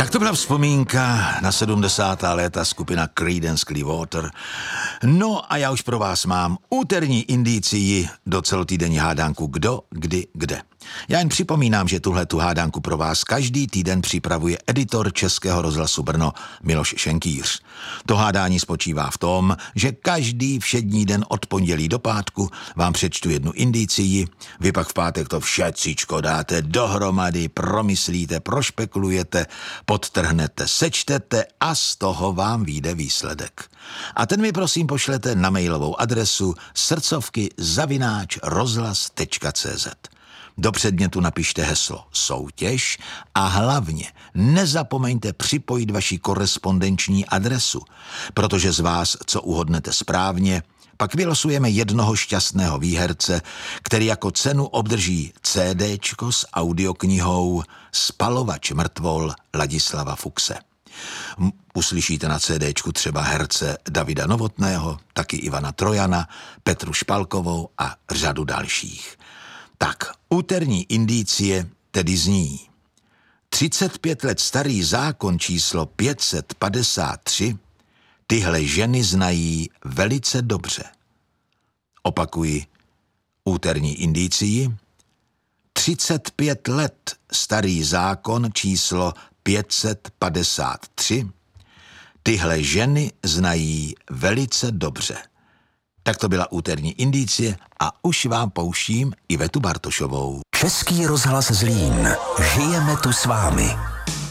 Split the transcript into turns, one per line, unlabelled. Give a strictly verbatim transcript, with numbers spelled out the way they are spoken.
Tak to byla vzpomínka na sedmdesátá léta skupina Creedence Clearwater. No a já už pro vás mám úterní indicii do celotýdenní hádánku Kdo, kdy, kde. Já jen připomínám, že tuhle tu hádánku pro vás každý týden připravuje editor Českého rozhlasu Brno Miloš Šenkýř. To hádání spočívá v tom, že každý všední den od pondělí do pátku vám přečtu jednu indicii, vy pak v pátek to všecíčko dáte dohromady, promyslíte, prošpekulujete, podtrhnete, sečtete a z toho vám vyjde výsledek. A ten mi prosím pošlete na mailovou adresu srdcovky zavináč rozhlas tečka cé zet. Do předmětu napište heslo soutěž a hlavně nezapomeňte připojit vaši korespondenční adresu, protože z vás, co uhodnete správně, pak vylosujeme jednoho šťastného výherce, který jako cenu obdrží CDčko s audioknihou Spalovač mrtvol Ladislava Fuchse. Uslyšíte na CDčku třeba herce Davida Novotného, taky Ivana Trojana, Petru Špalkovou a řadu dalších. Tak, úterní indicie tedy zní: třicet pět let starý zákon číslo pět set padesát tři tyhle ženy znají velice dobře. Opakuji úterní indicii: třicet pět let starý zákon číslo pět set padesát tři tyhle ženy znají velice dobře. Tak to byla úterní indicie a už vám pouštím Ivetu Bartošovou.
Český rozhlas Zlín. Žijeme tu s vámi.